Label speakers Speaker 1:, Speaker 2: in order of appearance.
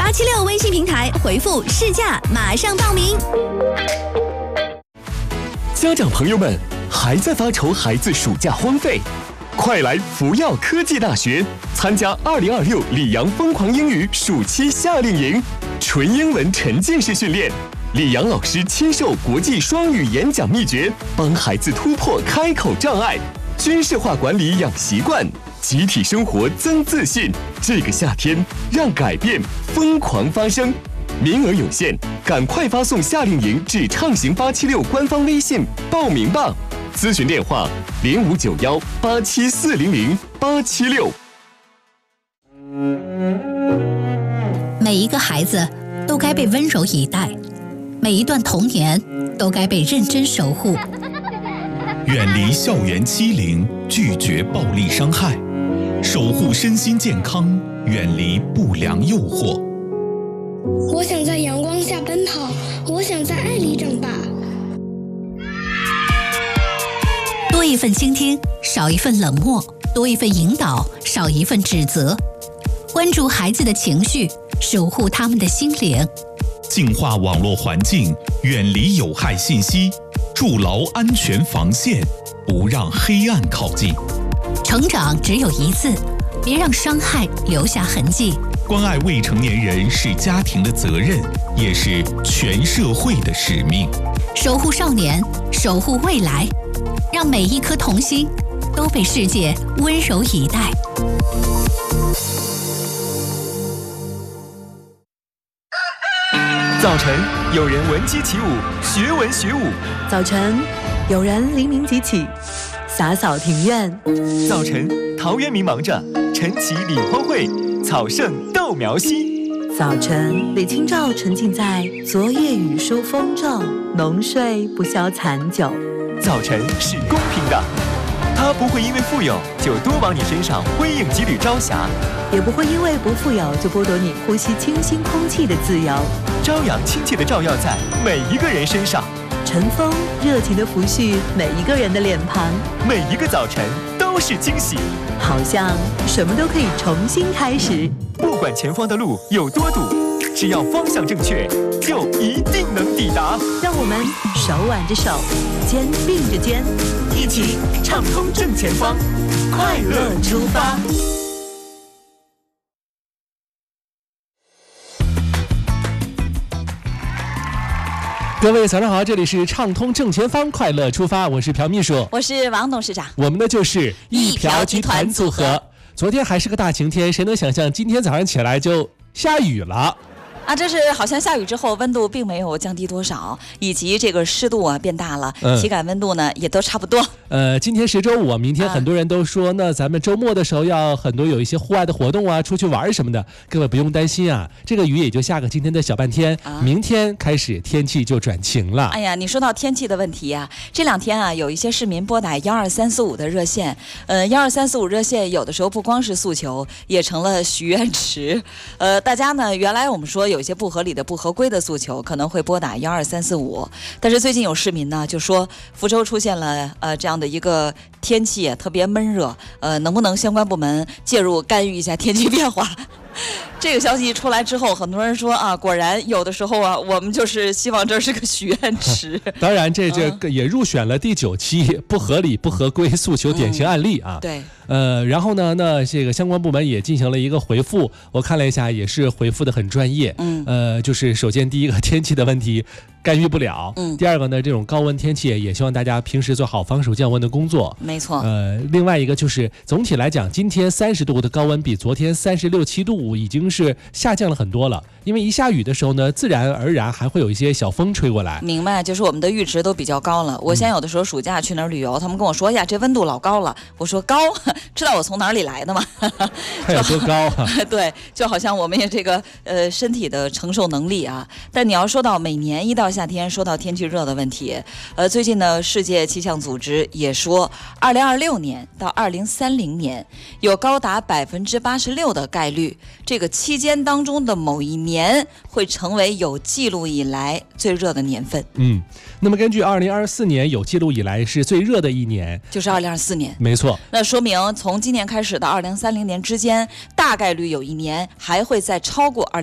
Speaker 1: 876微信平台回复试驾，马上报名。
Speaker 2: 家长朋友们，还在发愁孩子暑假荒废？快来福耀科技大学参加2026里昂疯狂英语暑期夏令营，纯英文沉浸式训练，李阳老师亲授国际双语演讲秘诀，帮孩子突破开口障碍，军事化管理养习惯，集体生活增自信。这个夏天，让改变疯狂发生。名额有限，赶快发送夏令营至畅行876官方微信报名吧。咨询电话059187400876。
Speaker 3: 每一个孩子都该被温柔以待，每一段童年都该被认真守护。
Speaker 4: 远离校园欺凌，拒绝暴力伤害，守护身心健康，远离不良诱惑。
Speaker 5: 我想在阳光下奔跑，我想在爱里长大。
Speaker 3: 多一份倾听，少一份冷漠；多一份引导，少一份指责。关注孩子的情绪，守护他们的心灵。
Speaker 4: 净化网络环境，远离有害信息，筑牢安全防线，不让黑暗靠近。
Speaker 3: 成长只有一次，别让伤害留下痕迹。
Speaker 4: 关爱未成年人是家庭的责任，也是全社会的使命。
Speaker 3: 守护少年，守护未来，让每一颗童心都被世界温柔以待。
Speaker 6: 早晨，有人闻鸡起舞，学文学武；
Speaker 7: 早晨，有人黎明即起，洒扫庭院；
Speaker 6: 早晨，陶渊明忙着晨起理荒秽，草盛豆苗稀；
Speaker 7: 早晨，李清照沉浸在昨夜雨疏风骤，浓睡不消残酒。
Speaker 6: 早晨是公平的，它不会因为富有就多往你身上辉映几缕朝霞，
Speaker 7: 也不会因为不富有就剥夺你呼吸清新空气的自由。
Speaker 6: 朝阳亲切地照耀在每一个人身上，
Speaker 7: 晨风热情地抚恤每一个人的脸庞，
Speaker 6: 每一个早晨都是惊喜，
Speaker 7: 好像什么都可以重新开始。
Speaker 6: 不管前方的路有多堵，只要方向正确，就一定能抵达。
Speaker 7: 让我们手挽着手，肩并着肩，
Speaker 6: 一起畅通正前方，快乐出发。
Speaker 8: 各位早上好，这里是畅通正前方，快乐出发，我是朴秘书，
Speaker 1: 我是王董事长，
Speaker 8: 我们的就是一朴集团组合。昨天还是个大晴天，谁能想象今天早上起来就下雨了
Speaker 1: 啊，这是好像下雨之后温度并没有降低多少，以及这个湿度啊变大了，体感温度呢也都差不多。
Speaker 8: 今天是周五，明天很多人都说，那咱们周末的时候要很多有一些户外的活动啊，出去玩什么的，各位不用担心啊，这个雨也就下个今天的小半天，明天开始天气就转晴了。
Speaker 1: 哎呀，你说到天气的问题啊，这2天啊有一些市民拨打12345的热线，12345热线有的时候不光是诉求，也成了许愿池。大家呢原来我们说有一些不合理的、不合规的诉求，可能会拨打12345，但是最近有市民呢就说福州出现了这样的一个天气特别闷热，能不能相关部门介入干预一下天气变化？这个消息一出来之后，很多人说啊，果然有的时候啊，我们就是希望这是个许愿池。
Speaker 8: 当然，这个也入选了第9期不合理、不合规诉求典型案例啊。
Speaker 1: 对。
Speaker 8: 然后呢，那这个相关部门也进行了一个回复，我看了一下，也是回复的很专业。就是首先第一个天气的问题干预不了，第二个呢，这种高温天气也希望大家平时做好防暑降温的工作。
Speaker 1: 没错。
Speaker 8: 另外一个就是总体来讲，今天30度的高温比昨天36、7度已经是下降了很多了。因为一下雨的时候呢，自然而然还会有一些小风吹过来。
Speaker 1: 明白，就是我们的阈值都比较高了。我现在有的时候暑假去哪儿旅游，他们跟我说呀，这温度老高了。我说高，知道我从哪里来的吗？
Speaker 8: 它有多高啊？
Speaker 1: 对，就好像我们也这个身体的承受能力啊。但你要说到每年一到夏天说到天气热的问题，最近呢，世界气象组织也说，2026年到2030年有高达86%的概率，这个期间当中的某一年会成为有记录以来最热的年份。
Speaker 8: 那么根据2024年有记录以来是最热的一年，
Speaker 1: 就是2024年。
Speaker 8: 没错。
Speaker 1: 那说明从今年开始到2030年之间，大概率有一年还会再超过